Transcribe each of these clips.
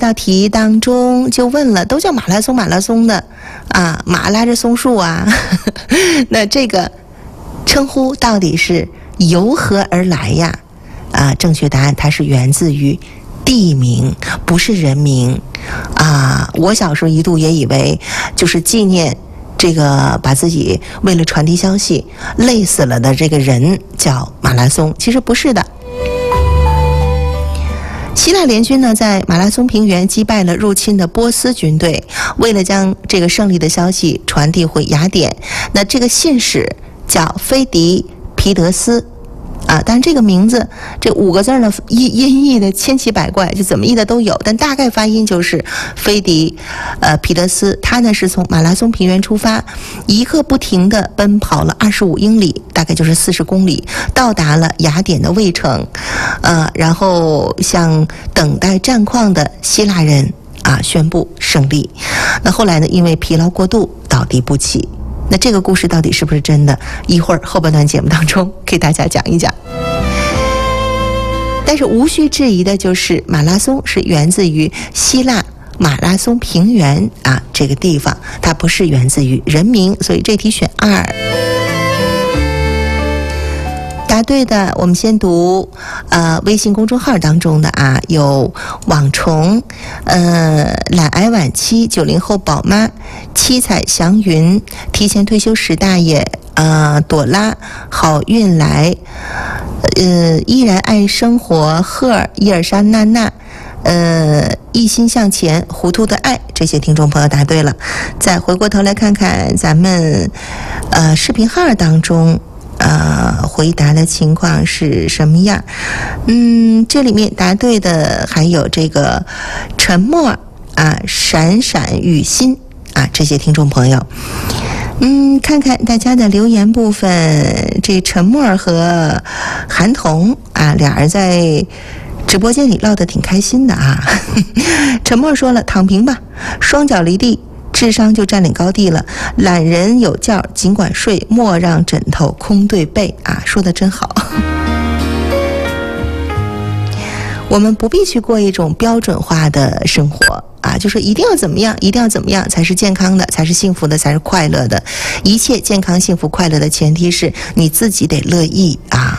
道题当中就问了，都叫马拉松的啊，马拉着松树啊，那这个称呼到底是由何而来呀？啊，正确答案它是源自于地名，不是人名啊。我小时候一度也以为就是纪念这个把自己为了传递消息累死了的这个人叫马拉松，其实不是的。希腊联军呢，在马拉松平原击败了入侵的波斯军队，为了将这个胜利的消息传递回雅典，那这个信使叫菲迪皮德斯啊，当然这个名字这5个字呢，音译的千奇百怪，就怎么译的都有，但大概发音就是菲迪皮德斯。他呢是从马拉松平原出发，一刻不停地奔跑了25英里，大概就是40公里，到达了雅典的卫城，然后向等待战况的希腊人宣布胜利。那后来呢，因为疲劳过度倒地不起。那这个故事到底是不是真的？一会儿后半段节目当中给大家讲一讲。但是无需质疑的就是马拉松是源自于希腊马拉松平原这个地方，它不是源自于人名，所以这题选2。答对的我们先读微信公众号当中的有网虫懒癌晚期90后宝妈七彩祥云提前退休史大爷朵拉好运来依然爱生活赫尔伊尔莎娜娜一心向前糊涂的爱，这些听众朋友答对了。再回过头来看看咱们视频号当中回答的情况是什么样？这里面答对的还有这个沉默闪闪雨欣这些听众朋友。看看大家的留言部分，这沉默和韩童俩人在直播间里唠得挺开心的沉默说了，躺平吧，双脚离地智商就占领高地了，懒人有觉尽管睡，莫让枕头空对背说得真好。我们不必去过一种标准化的生活就是一定要怎么样才是健康的，才是幸福的，才是快乐的。一切健康幸福快乐的前提是你自己得乐意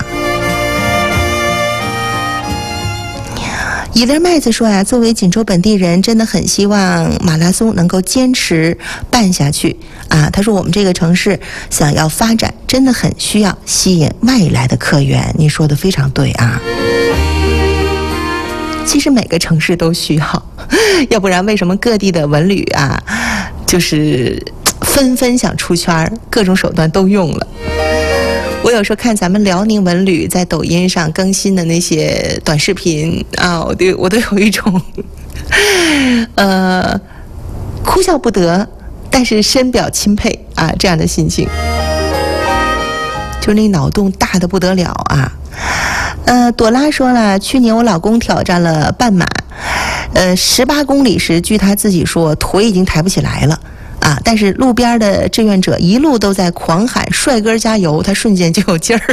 以粒麦子说作为锦州本地人，真的很希望马拉松能够坚持办下去他说我们这个城市想要发展，真的很需要吸引外来的客源。你说的非常对其实每个城市都需要，要不然为什么各地的文旅就是纷纷想出圈，各种手段都用了。我有时候看咱们辽宁文旅在抖音上更新的那些短视频我都有一种哭笑不得，但是深表钦佩这样的心情，就是那脑洞大得不得了朵拉说了，去年我老公挑战了半马，18公里时据他自己说腿已经抬不起来了但是路边的志愿者一路都在狂喊帅哥加油，他瞬间就有劲儿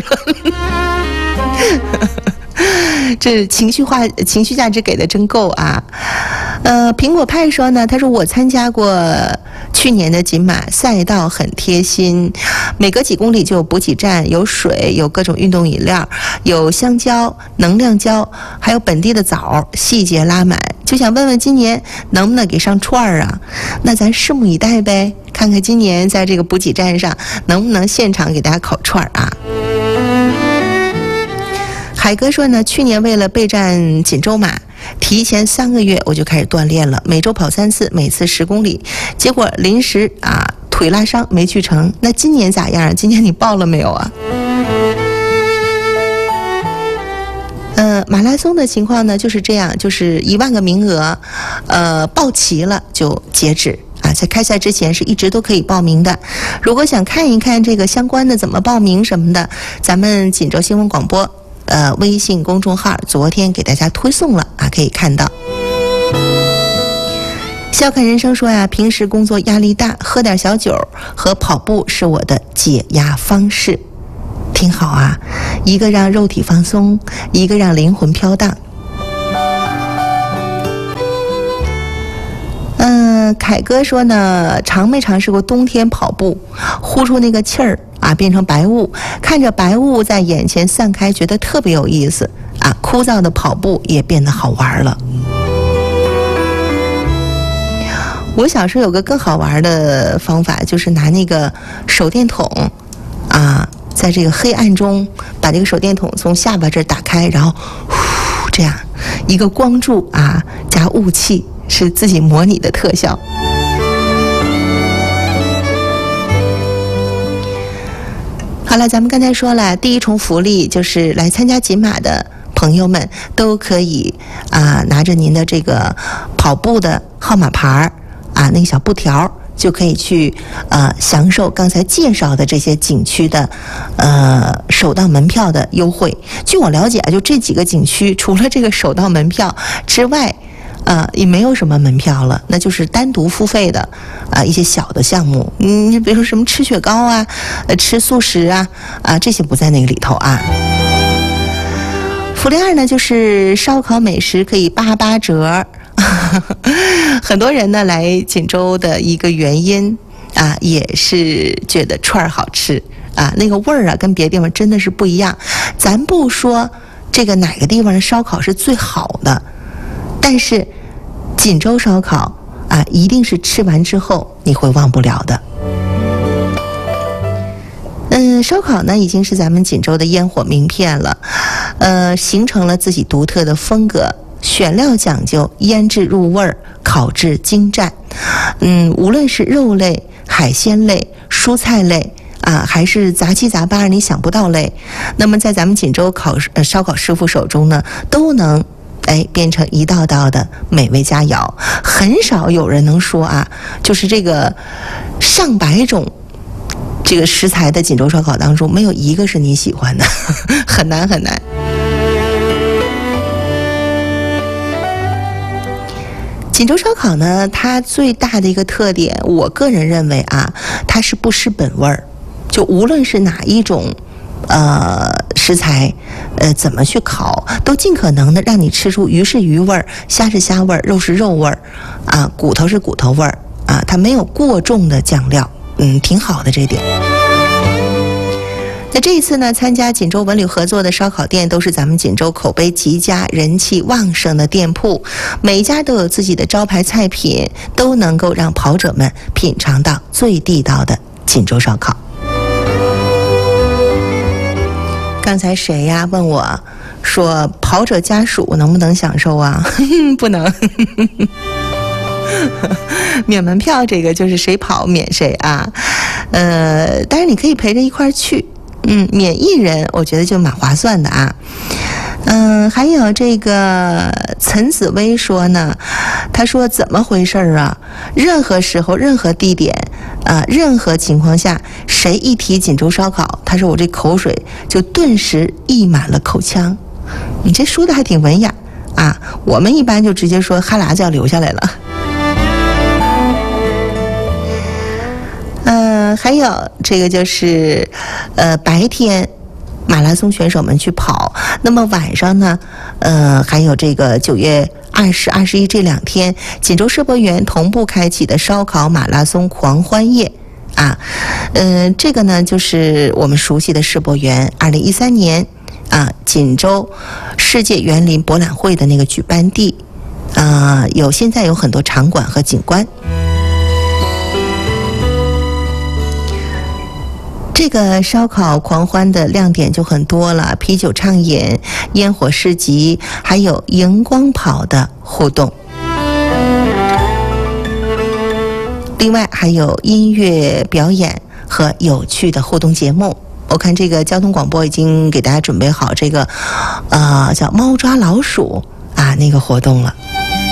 了这情绪价值给的真够苹果派说呢，他说我参加过去年的锦马，赛道很贴心，每隔几公里就有补给站，有水，有各种运动饮料，有香蕉、能量胶，还有本地的枣，细节拉满。就想问问今年能不能给上串那咱拭目以待呗，看看今年在这个补给站上能不能现场给大家烤串海哥说呢，去年为了备战锦州马，提前3个月我就开始锻炼了，每周跑3次，每次10公里，结果临时腿拉伤没去成。那今年咋样？今年你报了没有马拉松的情况呢就是这样，就是1万个名额报齐了就截止在开赛之前是一直都可以报名的。如果想看一看这个相关的怎么报名什么的，咱们锦州新闻广播微信公众号昨天给大家推送了可以看到。笑看人生说平时工作压力大，喝点小酒和跑步是我的解压方式，挺好一个让肉体放松，一个让灵魂飘荡。 凯哥说呢，没尝试过冬天跑步，呼出那个气儿啊，变成白雾，看着白雾在眼前散开，觉得特别有意思啊，枯燥的跑步也变得好玩了。我小时候有个更好玩的方法，就是拿那个手电筒啊，在这个黑暗中把这个手电筒从下巴这儿打开，然后呼，这样一个光柱啊加雾气，是自己模拟的特效。好了，咱们刚才说了，第一重福利就是来参加锦马的朋友们都可以拿着您的这个跑步的号码牌那个小布条，就可以去享受刚才介绍的这些景区的首档门票的优惠。据我了解就这几个景区除了这个首档门票之外也没有什么门票了，那就是单独付费的一些小的项目。你比如说什么吃雪糕啊，吃素食这些不在那个里头啊。福利2呢，就是烧烤美食可以88折。很多人呢来锦州的一个原因也是觉得串儿好吃那个味儿跟别的地方真的是不一样。咱不说这个哪个地方的烧烤是最好的，但是锦州烧烤一定是吃完之后你会忘不了的。烧烤呢已经是咱们锦州的烟火名片了，形成了自己独特的风格，选料讲究，腌制入味儿，烤制精湛。无论是肉类、海鲜类、蔬菜类还是杂七杂八你想不到类，那么在咱们锦州烧烤师傅手中呢，都能变成一道道的美味佳肴。很少有人能说就是这个上百种这个食材的锦州烧烤当中，没有一个是你喜欢的，很难很难。锦州烧烤呢，它最大的一个特点，我个人认为它是不失本味儿。就无论是哪一种食材怎么去烤，都尽可能的让你吃出鱼是鱼味儿，虾是虾味儿，肉是肉味儿骨头是骨头味儿它没有过重的酱料，挺好的这点。那这一次呢，参加锦州文旅合作的烧烤店都是咱们锦州口碑极佳、人气旺盛的店铺，每一家都有自己的招牌菜品，都能够让跑者们品尝到最地道的锦州烧烤。刚才谁问我说跑者家属能不能享受不能。免门票这个就是谁跑免谁当然你可以陪着一块儿去，免1人我觉得就蛮划算的还有这个陈紫薇说呢，他说怎么回事任何时候、任何地点任何情况下，谁一提锦州烧烤，他说我这口水就顿时溢满了口腔。你这说的还挺文雅我们一般就直接说哈喇子要流下来了。还有这个就是白天马拉松选手们去跑，那么晚上呢还有这个9月20、21这2天，锦州世博园同步开启的烧烤马拉松狂欢夜这个呢就是我们熟悉的世博园2013年锦州世界园林博览会的那个举办地现在有很多场馆和景观。这个烧烤狂欢的亮点就很多了，啤酒畅饮、烟火市集，还有荧光跑的互动。另外还有音乐表演和有趣的互动节目。我看这个交通广播已经给大家准备好这个叫猫抓老鼠那个活动了。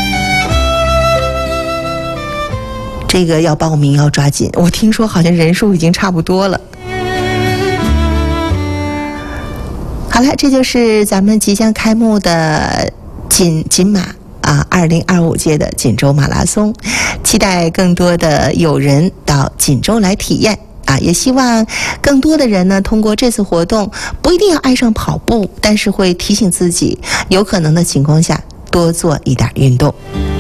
这个要报名要抓紧，我听说好像人数已经差不多了。好了，这就是咱们即将开幕的锦马2025届的锦州马拉松，期待更多的友人到锦州来体验也希望更多的人呢通过这次活动不一定要爱上跑步，但是会提醒自己有可能的情况下多做一点运动。